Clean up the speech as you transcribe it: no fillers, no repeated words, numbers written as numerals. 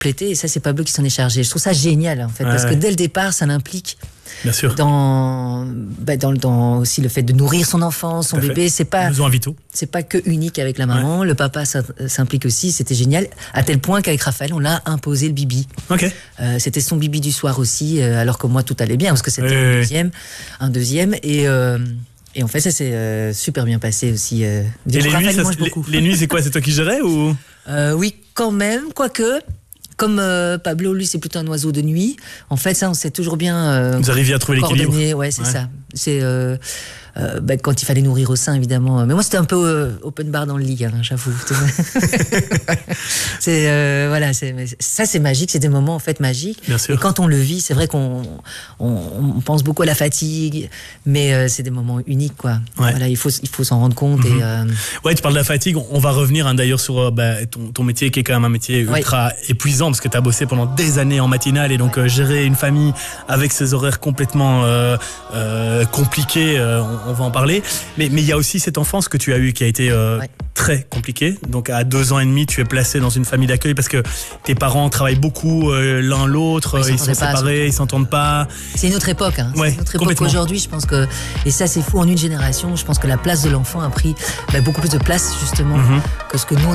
compléter. Et ça, c'est Pablo qui s'en est chargé. Je trouve ça génial, en fait, parce que dès le départ, ça l'implique. Bien sûr. Dans aussi le fait de nourrir son enfant, son bébé, c'est pas besoins vitaux. C'est pas que unique avec la maman. Le papa s'implique aussi. C'était génial, à tel point qu'avec Raphaël, on l'a imposé le bibi. C'était son bibi du soir aussi, alors que moi tout allait bien parce que c'était un deuxième et en fait ça s'est super bien passé aussi. Et les nuits, c'est quoi? C'est toi qui gérais ou? Oui, quand même, quoique. Comme Pablo, lui, c'est plutôt un oiseau de nuit. En fait, ça, on s'est toujours bien. Vous arriviez à trouver l'équilibre. Ouais, c'est ça. C'est quand il fallait nourrir au sein, évidemment. Mais moi, c'était un peu open bar dans le lit, hein, j'avoue. Voilà, ça, c'est magique. C'est des moments en fait magiques. Bien sûr. Et quand on le vit, c'est vrai qu'on pense beaucoup à la fatigue, mais c'est des moments uniques, quoi. Voilà, il faut s'en rendre compte. Ouais, tu parles de la fatigue. On va revenir d'ailleurs sur ton métier, qui est quand même un métier ultra épuisant, parce que tu as bossé pendant des années en matinale et donc gérer une famille avec ses horaires complètement compliqués. On va en parler, mais il y a aussi cette enfance que tu as eue qui a été très compliquée. Donc à 2 ans et demi, tu es placé dans une famille d'accueil parce que tes parents travaillent beaucoup l'un l'autre, ils sont séparés, ils s'entendent pas. C'est une autre époque, hein. C'est une autre époque aujourd'hui, je pense que, et ça c'est fou, en une génération, je pense que la place de l'enfant a pris beaucoup plus de place justement que ce que nous